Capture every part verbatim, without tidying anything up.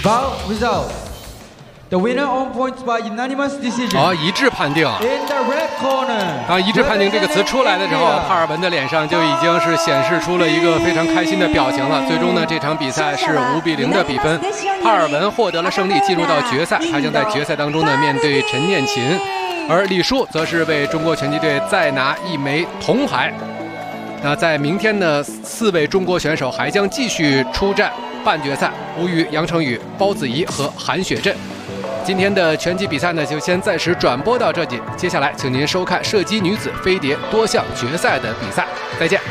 Bout result. The winner on points by unanimous decision. 好，一致判定。 In the red corner. 当一致判定这个词出来的时候，帕尔文的脸上就已经是显示出了一个非常开心的表情了。最终呢，这场比赛是五比零的比分，帕尔文获得了胜利，进入到决赛。他将在决赛当中呢面对陈念琴，而李舒则是为中国拳击队再拿一枚铜牌。那在明天呢，四位中国选手还将继续出战半决赛，吴宇、杨成宇、包子怡和韩雪镇。今天的拳击比赛呢，就先暂时转播到这里。接下来，请您收看射击女子飞碟多项决赛的比赛。再见。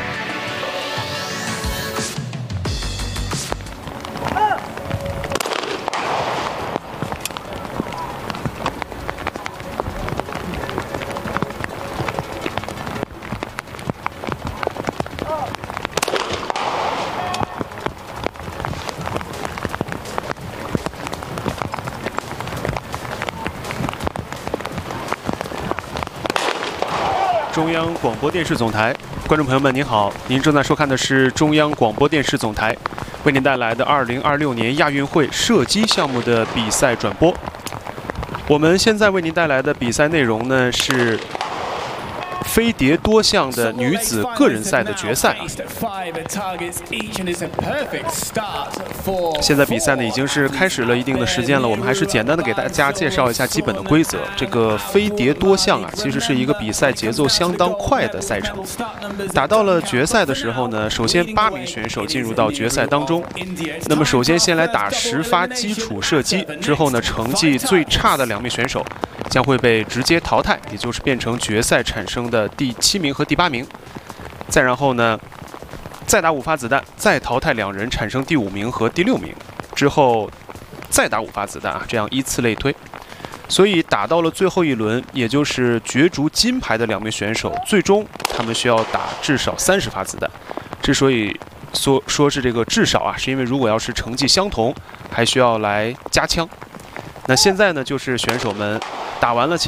中央广播电视总台，观众朋友们，您好，您正在收看的是中央广播电视总台为您带来的二零二六年亚运会射击项目的比赛转播。我们现在为您带来的比赛内容呢是飞碟多项的女子个人赛的决赛。现在比赛呢已经是开始了一定的时间了，我们还是简单的给大家介绍一下基本的规则。这个飞碟多项啊，其实是一个比赛节奏相当快的赛程。打到了决赛的时候呢，首先八名选手进入到决赛当中。那么首先先来打十发基础射击，之后呢，成绩最差的两名选手将会被直接淘汰，也就是变成决赛产生的第七名和第八名。再然后呢，再打五发子弹，再淘汰两人，产生第五名和第六名。之后再打五发子弹啊，这样依次类推。所以打到了最后一轮，也就是角逐金牌的两名选手，最终他们需要打至少三十发子弹。之所以说说是这个至少啊，是因为如果要是成绩相同，还需要来加枪。那现在呢，就是选手们打完了